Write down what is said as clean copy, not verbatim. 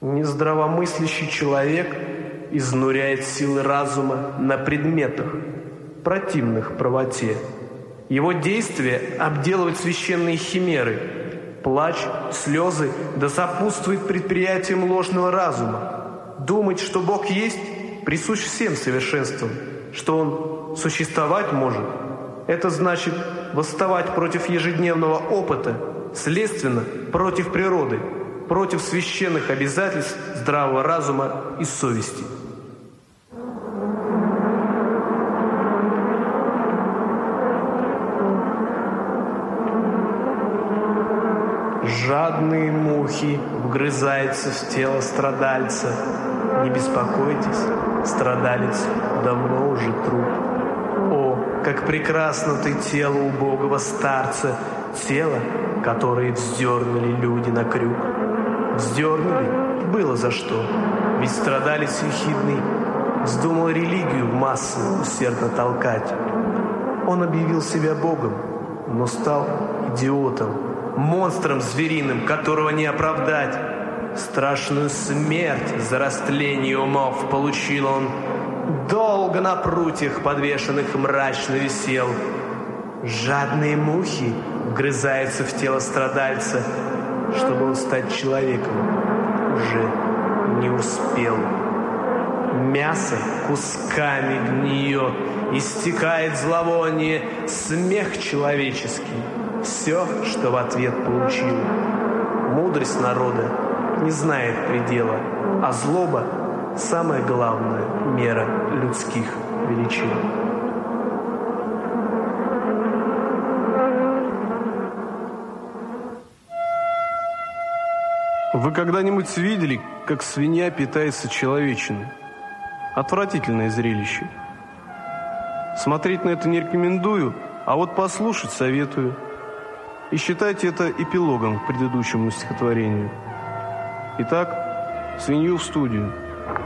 Нездравомыслящий человек изнуряет силы разума на предметах, противных правоте. Его действия обделывают священные химеры. Плач, слезы да сопутствует предприятиям ложного разума. Думать, что Бог есть, присущ всем совершенствам, что Он существовать может. Это значит восставать против ежедневного опыта, следственно, против природы, против священных обязательств здравого разума и совести. Жадные мухи вгрызаются в тело страдальца. Не беспокойтесь, страдалец давно уже труп. О, как прекрасно ты тело убогого старца, тело, которое вздернули люди на крюк. Вздернули, было за что, ведь страдалец ехидный вздумал религию в массы усердно толкать. Он объявил себя Богом, но стал идиотом, монстром звериным, которого не оправдать. Страшную смерть за растление умов получил он. Долго на прутьях подвешенных мрачно висел. Жадные мухи вгрызаются в тело страдальца, чтобы он стать человеком уже не успел. Мясо кусками гниет, истекает зловоние, смех человеческий. Все, что в ответ получил. Мудрость народа не знает предела, а злоба – самая главная мера людских величин. Вы когда-нибудь видели, как свинья питается человечиной? Отвратительное зрелище. Смотреть на это не рекомендую, а вот послушать советую. И считайте это эпилогом к предыдущему стихотворению. Итак, свинью в студию.